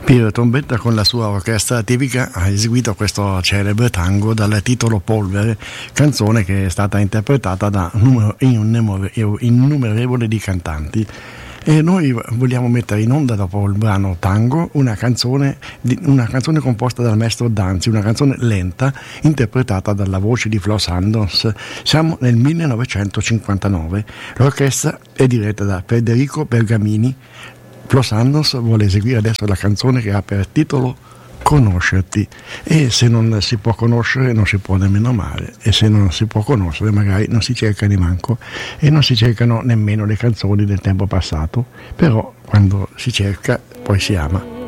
Piero Trombetta con la sua orchestra tipica ha eseguito questo celebre tango dal titolo Polvere, canzone che è stata interpretata da innumerevoli di cantanti. E noi vogliamo mettere in onda, dopo il brano Tango, una canzone composta dal maestro Danzi, una canzone lenta interpretata dalla voce di Flo Sandos. Siamo nel 1959, l'orchestra è diretta da Federico Bergamini. Flo Sandos vuole eseguire adesso la canzone che ha per titolo Conoscerti, e se non si può conoscere non si può nemmeno amare, e se non si può conoscere magari non si cerca nemanco, e non si cercano nemmeno le canzoni del tempo passato, però quando si cerca poi si ama.